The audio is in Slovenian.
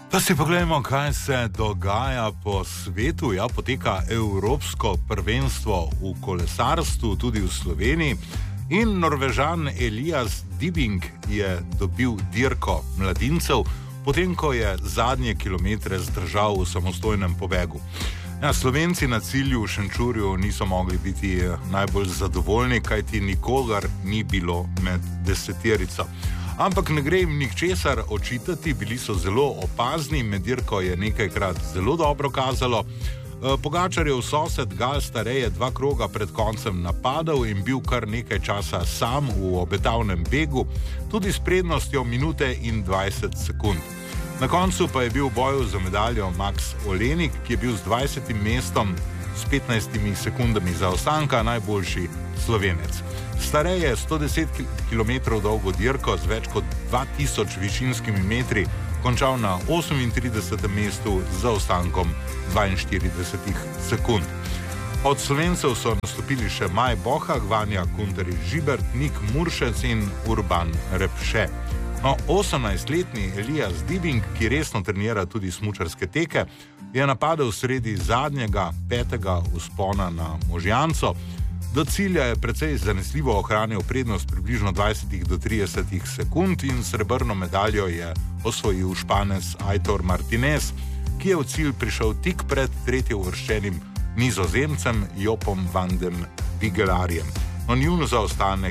Pa si pogledajmo, kaj se dogaja po svetu. Ja, poteka Evropsko prvenstvo v kolesarstvu, tudi v Sloveniji. In Norvežan Elias Dibing je dobil dirko mladincev, potem ko je zadnje kilometre zdržal v samostojnem pobegu. Ja, Slovenci na cilju v Šenčurju niso mogli biti najbolj zadovoljni, kajti nikogar ni bilo med deseterico. Ampak ne gre jim ničesar očitati, bili so zelo opazni, med dirko je nekajkrat zelo dobro kazalo. Pogačarjev sosed Gal Stareje 2 kroga pred koncem napadal in bil kar nekaj časa sam v obetavnem begu, tudi s prednostjo minute in 20 sekund. Na koncu pa je bil v boju za medaljo Max Olenik, ki je bil z 20. mestom s 15 sekundami zaostanka najboljši Slovenec. Starej je 110 km dolgo dirko z več kot 2000 višinskimi metri končal na 38. mestu z zaostankom 42 sekund. Od Slovencev so nastopili še Maj Bohak, Vanja Kuntarič-Žibert, Nik Muršec in Urban Repše. No, 18-letni Elias Dibing, ki resno trenira tudi smučarske teke, je napadel sredi zadnjega 5. vzpona na Možjanco. Do cilja je precej zanesljivo ohranil prednost približno 20 do 30 sekund in srebrno medaljo je osvojil Španec Aitor Martinez, ki je v cilj prišel tik pred tretjeuvrščenim Nizozemcem Jopom van den Wigelarjem. No, njun zaostanek